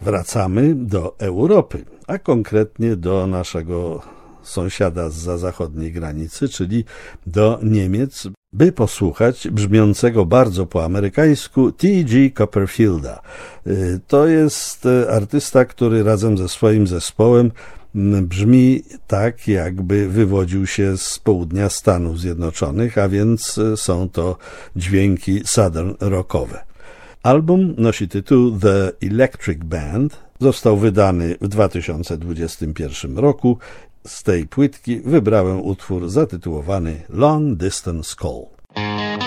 Wracamy do Europy, a konkretnie do naszego sąsiada zza zachodniej granicy, czyli do Niemiec, by posłuchać brzmiącego bardzo po amerykańsku T.G. Copperfielda. To jest artysta, który razem ze swoim zespołem brzmi tak, jakby wywodził się z południa Stanów Zjednoczonych, a więc są to dźwięki southern rockowe. Album nosi tytuł The Electric Band, został wydany w 2021 roku. Z tej płytki wybrałem utwór zatytułowany Long Distance Call.